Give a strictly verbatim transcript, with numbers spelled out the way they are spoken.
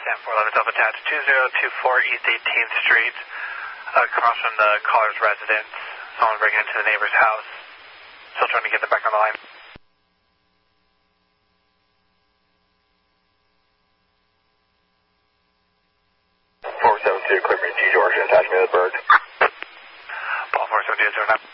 San four eleven Delta attached, two zero two four East eighteenth Street, across from the caller's residence. Someone breaking into the neighbor's house. Still trying to get them back on the line. four seven two, clear me to Georgia, attach me to the bird. Paul four seven two, zero nine.